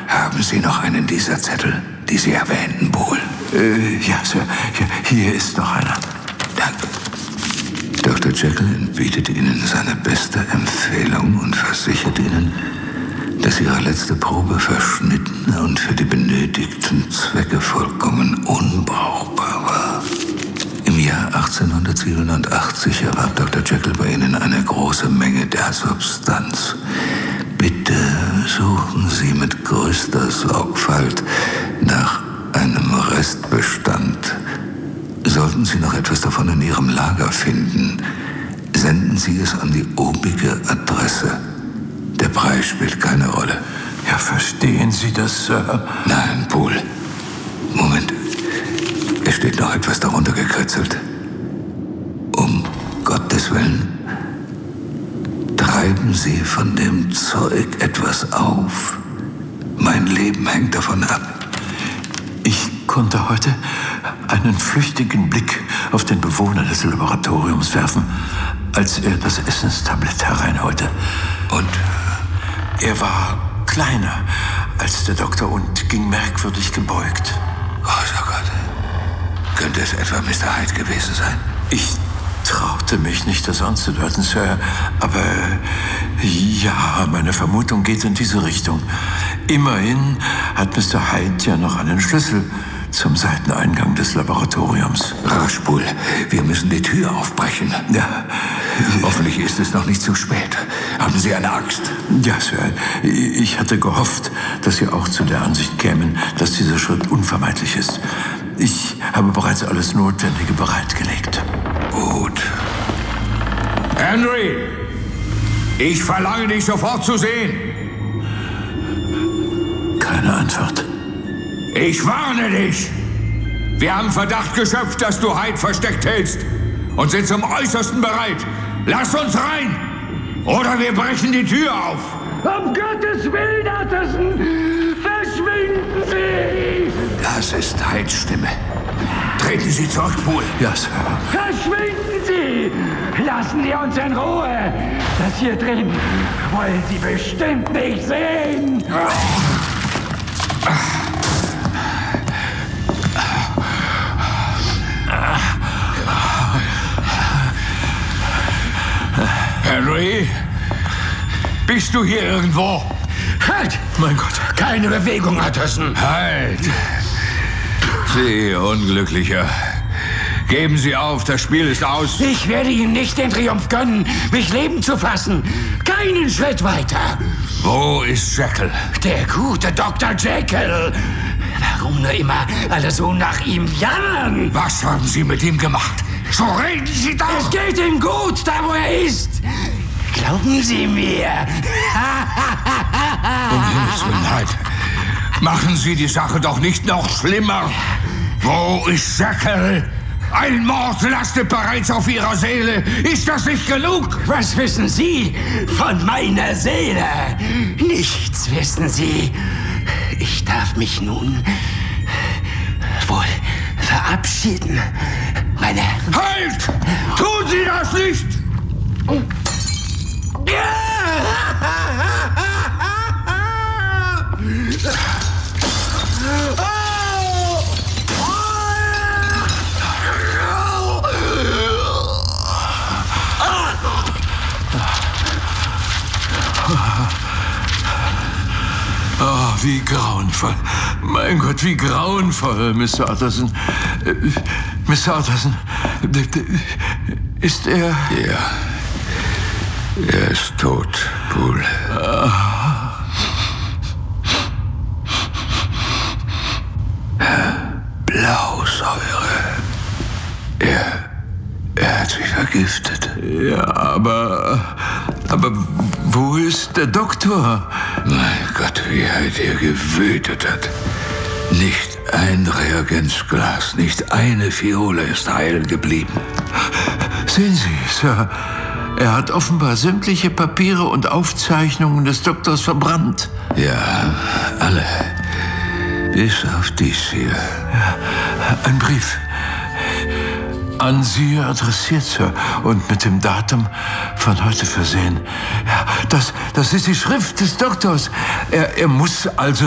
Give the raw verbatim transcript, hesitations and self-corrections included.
Haben Sie noch einen dieser Zettel, die Sie erwähnten, Poole? Äh, ja, Sir. Hier, hier ist noch einer. Danke. Doktor Jekyll bietet Ihnen seine beste Empfehlung und versichert Ihnen, dass Ihre letzte Probe verschnitten und für die benötigten Zwecke vollkommen unbrauchbar war. Im Jahr achtzehnhundertsiebenundachtzig erwarb Doktor Jekyll bei Ihnen eine große Menge der Substanz. Bitte suchen Sie mit größter Sorgfalt nach einem Restbestand. Sollten Sie noch etwas davon in Ihrem Lager finden, senden Sie es an die obige Adresse. Der Preis spielt keine Rolle. Ja, verstehen Sie das, Sir? Nein, Poole. Moment. Es steht noch etwas darunter gekritzelt. Um Gottes Willen. Treiben Sie von dem Zeug etwas auf. Mein Leben hängt davon ab. Ich konnte heute einen flüchtigen Blick auf den Bewohner des Laboratoriums werfen, als er das Essenstablett hereinholte. Und? Er war kleiner als der Doktor und ging merkwürdig gebeugt. Großer Gott. Könnte es etwa Mister Hyde gewesen sein? Ich traute mich nicht, das anzudeuten, Sir. Aber ja, meine Vermutung geht in diese Richtung. Immerhin hat Mister Hyde ja noch einen Schlüssel zum Seiteneingang des Laboratoriums. Rasch, Poole. Wir müssen die Tür aufbrechen. Ja. Hoffentlich ist es noch nicht zu spät. Haben Sie eine Axt? Ja, Sir. Ich hatte gehofft, dass Sie auch zu der Ansicht kämen, dass dieser Schritt unvermeidlich ist. Ich habe bereits alles Notwendige bereitgelegt. Gut. Henry! Ich verlange dich sofort zu sehen. Keine Antwort. Ich warne dich. Wir haben Verdacht geschöpft, dass du Hyde versteckt hältst und sind zum Äußersten bereit. Lass uns rein! Oder wir brechen die Tür auf! Um Gottes Willen, Utterson! Verschwinden Sie! Das ist Hydes Stimme. Treten Sie zurück, Poole. Ja, Sir. Verschwinden Sie! Lassen Sie uns in Ruhe! Das hier drin wollen Sie bestimmt nicht sehen! Henry? Bist du hier irgendwo? Halt! Mein Gott. Keine Bewegung, Utterson! Halt! Sie Unglücklicher. Geben Sie auf, das Spiel ist aus. Ich werde Ihnen nicht den Triumph gönnen, mich lebend zu fassen. Keinen Schritt weiter. Wo ist Jekyll? Der gute Doktor Jekyll. Warum nur immer alle so nach ihm jammern? Was haben Sie mit ihm gemacht? So reden Sie doch! Es geht ihm gut, da wo er ist. Glauben Sie mir. Um Himmels Willen, Hyde. Machen Sie die Sache doch nicht noch schlimmer. Wo ist Jekyll? Ein Mord lastet bereits auf Ihrer Seele. Ist das nicht genug? Was wissen Sie von meiner Seele? Nichts wissen Sie. Ich darf mich nun wohl verabschieden, meine Herren. Halt! Tun Sie das nicht! Oh, wie grauenvoll. Mein Gott, wie grauenvoll, Mister Utterson. Äh, Mister Utterson, ist er... Ja. Er ist tot, Poole. Ah. Blausäure. Er... er hat sich vergiftet. Ja, aber... aber wo ist der Doktor? Mein Gott, wie er hier gewütet hat. Nicht ein Reagenzglas, nicht eine Fiole ist heil geblieben. Sehen Sie, Sir, er hat offenbar sämtliche Papiere und Aufzeichnungen des Doktors verbrannt. Ja, alle. Bis auf dies hier. Ja, ein Brief. An Sie adressiert, Sir, und mit dem Datum von heute versehen. Ja, das, das ist die Schrift des Doktors. Er, er muss also